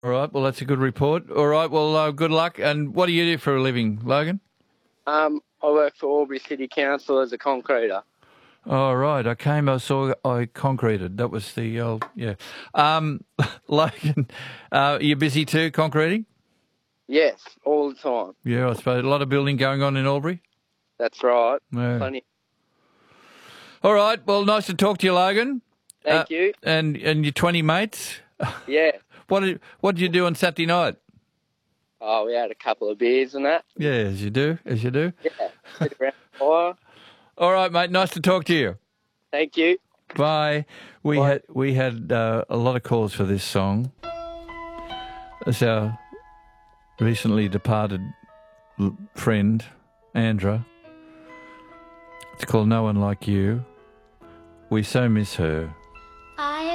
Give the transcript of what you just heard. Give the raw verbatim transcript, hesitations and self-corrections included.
All right, well, that's a good report. All right, well, uh, good luck. And what do you do for a living, Logan? Um, I work for Albury City Council as a concreter. Oh, right. I came, I saw, I concreted. That was the old, yeah. Um, Logan, uh, are you busy too, concreting? Yes, all the time. Yeah, I suppose. A lot of building going on in Albury? That's right. Yeah. Plenty. All right, well, nice to talk to you, Logan. Thank Uh, you. And and your twenty mates? Yeah. What did, what did you do on Saturday night? Oh, we had a couple of beers and that. Yeah, as you do, as you do. Yeah. Sit around the fire. All right, mate, nice to talk to you. Thank you. Bye. We Bye. had we had uh, a lot of calls for this song. It's our recently departed l- friend, Andra. It's called No One Like You. We so miss her.